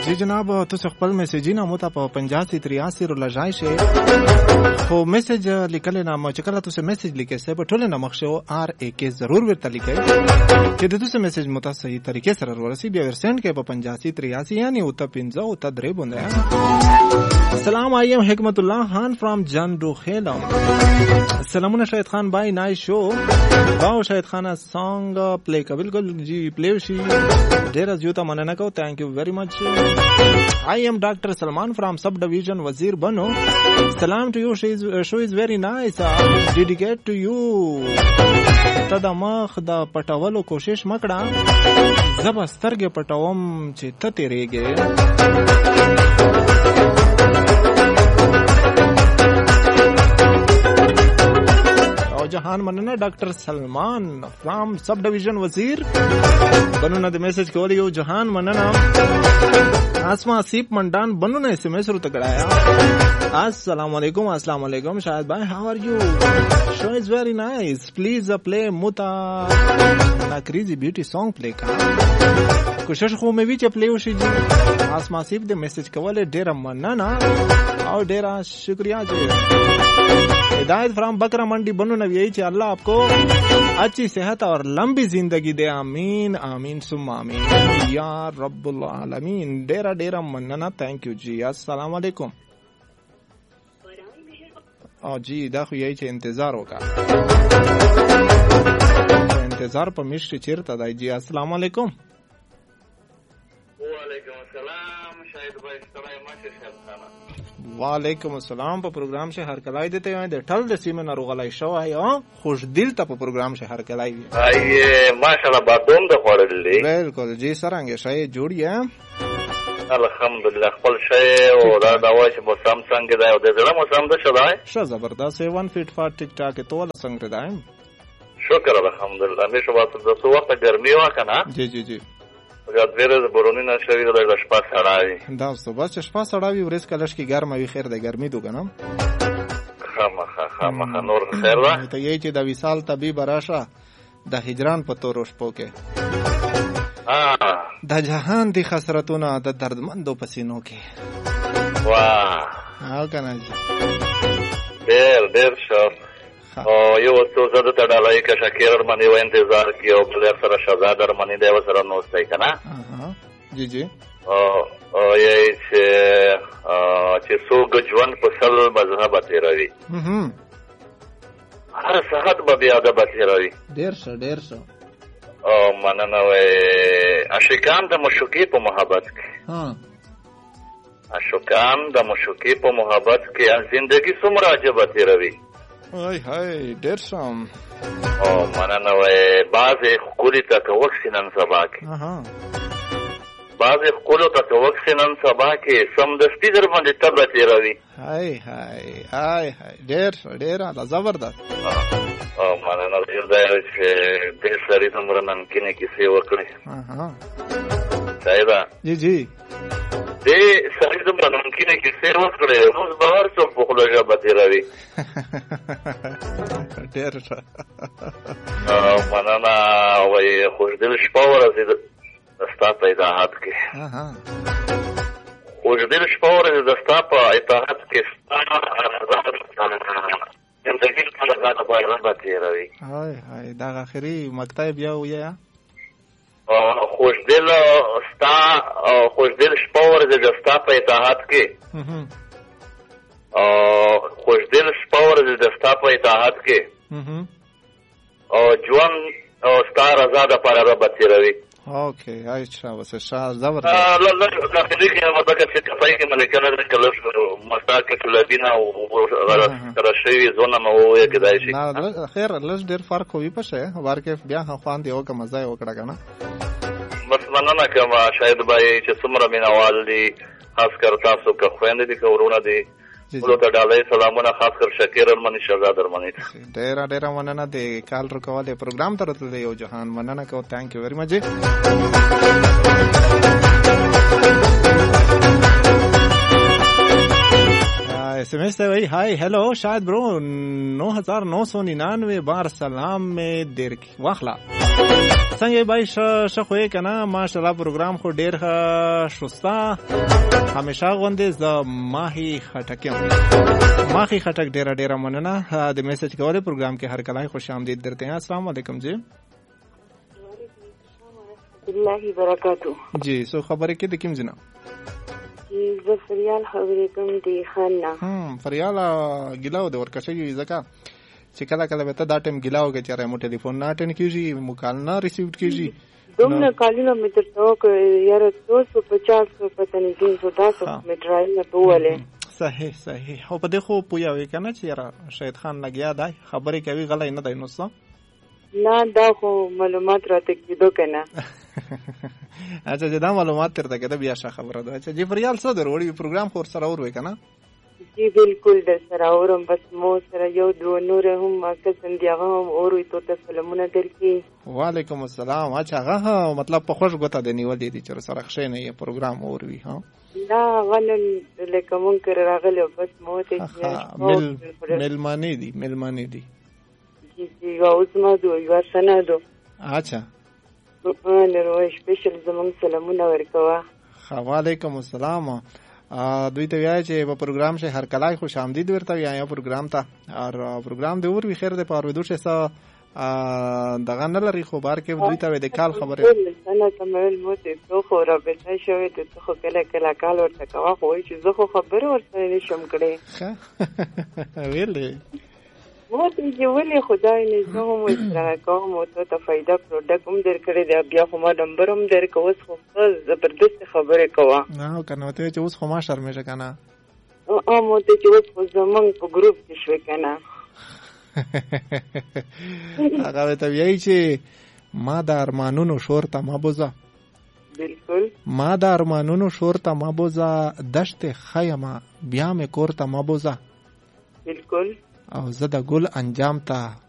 जी जनाब तुस खपल मैसेजिना मोता 8583 रलजाय शे खो मैसेज लिखले नाम चकला तुसे मैसेज लिखे से बटोले नमखशो आर ए के जरूर वर तलिके कि तुसे मैसेज मोता सही तरीके से रसी बे सेंड के 8583 यानी उता पिंजा उता दरे बुंदा सलाम आई एम हिकमतुल्लाह खान फ्रॉम जंडू खेलम सलामुना शाहिद खान भाई nice show wow Shahid Khan song play का बिल्कुल जी प्ले शी ढेर ज्योता मनना को thank you very much I am doctor Salman from sub division वजीर बनो सलाम to you show is very nice dedicate to you तदा मख द पटावलो कोशिश मकड़ा जबस्तर के पटावम चे ततेरेगे जहान मनना डॉक्टर सलमान फ्रॉम सब डिवीजन वजीर बनना द मैसेज कोली यो जहान मनना आसमा आसिफ मंडान बनना एसएमएस रु तकड़ाया अस्सलाम वालेकुम शायद भाई how are you show is very nice please play मुता ना क्रेजी ब्यूटी सॉन्ग प्ले का कोशिश खो में भी प्ले होशी जी आसमा आसिफ द मैसेज कोले डेरा मनना और डेरा शुक्रिया जी हिदायत फ्राम बकरा मंडी बनो न यही चाहिए अल्लाह आपको अच्छी सेहत और लंबी जिंदगी दे आमीन आमीन सुम्मा आमीन या रब्बुल आलमीन डेरा डेरा मन्नना थैंक यू जी अस्सलाम वालेकुम और जी देखो यही चाहिए इंतजार होगा इंतजार पर मिश्र चिरता दाई जी अस्सलाम वालेकुम वालेकुम अस्सलाम पर प्रोग्राम से हर कलाई देते हैं ठल देसी में नरुगलाई शो है खुश दिल तप प्रोग्राम से हर कलाई आइए माशाल्लाह बादोम द पड़ली बिल्कुल जी सरांगे शायद जोड़िए अल्हम्दुलिल्लाह खल शय और दावाश मौसम संग दाय और देला मौसम द शदाय श जबरदस्त 1 फीट फाट टिक टाक तो वाला संग दाय शुक्र अल्हम्दुलिल्लाह में शबात द वक्त गर्मी वा कना जी जी जी जब वेरे बोरोनी ना शरीर द शपा सड़ाई दोस्तों बस शपा सड़ावी और इसका लश की गर्म भी खैर दे गर्मी तो कना खामा नूर खैर वा तो यही चीज द विशाल तबी बराशा द हिजरान पतो रोश पोके द जहान दी खसरतुना द दर्दमंदो पसीनों के वाह हां कना जी देर शर यो तो ज्यादा तड़ालाई का शकीर मनी वो इंतजार किया और प्लेयर सरा शहजादर मनी देव सरा नोस्ते का ना जी जी ये चे सो गजवन पसल मजहब तेरावी हर सहत बबियादा बतेरावी 150 मनना वे अशिकान द मुशुकी पे मोहब्बत के अशिकान द मुशुकी पे मोहब्बत के जिंदगी सुमरा जब तेरावी हाय हाय 150 मनना वे बाज खुली तक वक्सिनन सबा के बाज खुलो तक वक्सिनन सबा के समदस्ती दर मंदी तब तेरावी हाय हाय हाय हाय 150 जबरदस्त मनना हृदय से बेसरी तुमरा नमकीने की सेवा करे साहिबा जी जी दे सरी तुमरा नमकीने की सेवा करे रोज बाहर से पोखलो जा बतेरावी 150 मनना वही खुश दिल शपावर से दस्ता पैदा हाथ के खुश दिल शपावर से दस्ता पैदा हाथ के जिंदगी का लगा तो बाहर बतेरावी हाय हाय दा आखिरी मकता बिया हुआ खुश दिल शपावर से दस्ता पैदा हाथ के खुश दिल शपावर से दस्ता पैदा हाथ के और जुआन स्टार आजाद पर बतेरावी ओके अच्छा बस शाह जबरदस्त لا خليك يا مدك في تفايك ملكنا ذاك المساك الذين ورشي زونا ما هو كده شيء لا خير لش ډیر فرق وي پشه ورکه بیا خوان دی او که مزه وکړه کنه بس مننه کما شاید بای چې څومره مینوال دي خاص کر تاسو که خويند دي کورونه دي ولو ته ډالۍ سلامونه خاص کر شکیر المنی شهزاد المنی ډیر مننه دی کال رکواله پروګرام ترته یو جهان مننه کو thank you very much SMS Ramesh से भाई हाय हेलो शायद ब्रो 9999 बार सलाम में देर की वाखला څنګه भाई شخوې کنه ماشاءالله پروګرام خو ډیر شوستا همیشه غوندې ز ماهي خټکم ماهي خټک ډیر مننه د میسج کولو پروګرام کې هر کله خوش آمدید درته ہیں السلام علیکم جی الله برکاتو جی سو خبره کې د کوم جنا زه فریال خبرې کوم دی خانه فریال ګلاو د ورکشي زکه چې کله کله به ته دا ټیم ګلاو کې چېرې مو ټلیفون نه اټینډ کیږي مکال نه ریسیو کیږي دومره کالونه مې درته وکړ یاره 250 پته نه کېږي 10 مې ټرای نه کوله صحیح او په دې خو پویا وی کنه چې یاره شهید خان لګیا دی خبرې کوي غلای نه دی نو څه نه دا خو معلومات راته کېدو کنه اچھا چې دا معلومات ترته کده بیا ښه خبره ده چې فریال څه دروړي پروګرام خور سره اور وای کنه جی بالکل در سره اورم بس مو سره یو دو نور هم کسن دی هغه هم اوري تو ته سلامونه درکې وعلیکم السلام اچھا هغه مطلب په خوش غوته دی نیولې دي چې سره ښه نه یې پروګرام اور وی ها دا ولن لکه مونږ راغلی بس مو ته ملمانی دي جی اوس ما یو سنادو اچھا نو سپیشل زمونږ سلامونه ورکوه وعلیکم السلام دوی ته وایي چې په پروګرام شه هر کله خوش آمدید ورته یا پروګرام ته او پروګرام د اور وی خیر د پارویدو شه دغه نه لري خو بار کې دوی ته د کال خبره انا تمل موته تو خو رابطه شوی ته خو کله کال ورته کوا خو چې زه خو خبره ورته نشم کړې ویلې موته چې ولې خدای نه زه هم سره کوم او ته فائدہ پروډکټ هم درکړې دی بیا خو ما نمبر هم درکوس خو زبردست خبره کوه نه کنه ته چې اوس خو ما شرمېږه کنه موته چې اوس خو زمونږ په ګروپ کې شوې کنه هغه ته وایي چې ما د ارمانونو شور ته ما بوزه بالکل ما د ارمانونو شور ته ما بوزه دشت خیمه بیا مې کور ته ما بوزه بالکل او زه د ګل انجام ته